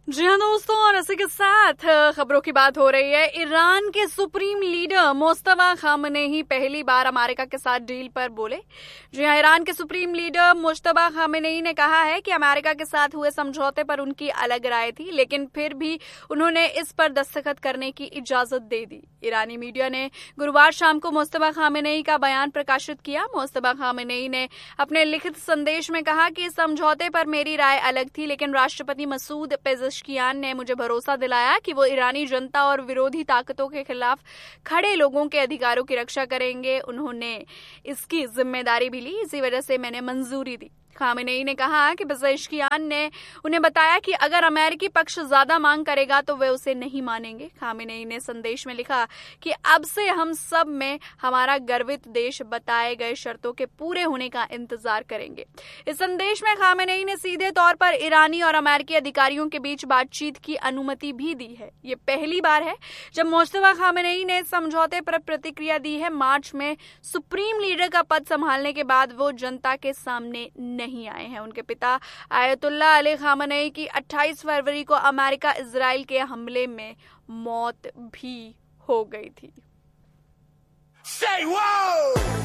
जी हाँ दोस्तों, और इसी के साथ खबरों की बात हो रही है। ईरान के सुप्रीम लीडर मुस्तफा खामेनेई पहली बार अमेरिका के साथ डील पर बोले। जी हाँ, ईरान के सुप्रीम लीडर मुस्तफा खामेनेई ने कहा है कि अमेरिका के साथ हुए समझौते पर उनकी अलग राय थी, लेकिन फिर भी उन्होंने इस पर दस्तखत करने की इजाजत दे दी। ईरानी मीडिया ने गुरुवार शाम को मुस्तफा खामेनेई का बयान प्रकाशित किया। मुस्तफा खामेनेई ने अपने लिखित संदेश में कहा कि इस समझौते पर मेरी राय अलग थी, लेकिन राष्ट्रपति मसूद पेज़ेश्कियान ने मुझे भरोसा दिलाया कि वो ईरानी जनता और विरोधी ताकतों के खिलाफ खड़े लोगों के अधिकारों की रक्षा करेंगे। उन्होंने इसकी जिम्मेदारी भी ली, इसी वजह से मैंने मंजूरी दी। खामेनेई ने कहा कि पेज़ेश्कियान ने उन्हें बताया कि अगर अमेरिकी पक्ष ज्यादा मांग करेगा तो वे उसे नहीं मानेंगे। खामेनेई ने संदेश में लिखा कि अब से हम सब में हमारा गर्वित देश बताए गए शर्तों के पूरे होने का इंतजार करेंगे। इस संदेश में खामेनेई ने सीधे तौर पर ईरानी और अमेरिकी अधिकारियों के बीच बातचीत की अनुमति भी दी है। ये पहली बार है जब मुस्तफा खामेनेई ने समझौते पर प्रतिक्रिया दी है। मार्च में सुप्रीम लीडर का पद संभालने के बाद वो जनता के सामने नहीं आए हैं। उनके पिता आयतुल्लाह अली खामेनेई की 28 फरवरी को अमेरिका इजराइल के हमले में मौत भी हो गई थी।